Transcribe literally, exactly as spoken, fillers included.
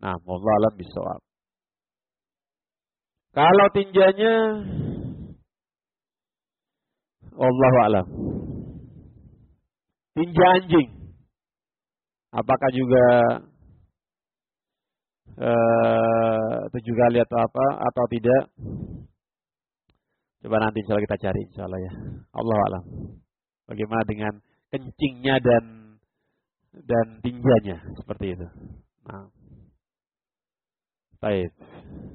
Nah, wallahu a'lam bishawab. Kalau tinjanya, wallahu a'lam. Tinja anjing, apakah juga uh, tujuh kali atau apa atau tidak? Coba nanti insya Allah kita cari insya Allah ya. Allahu a'lam. Bagaimana dengan kencingnya dan dan tinjanya seperti itu. Nah, baik.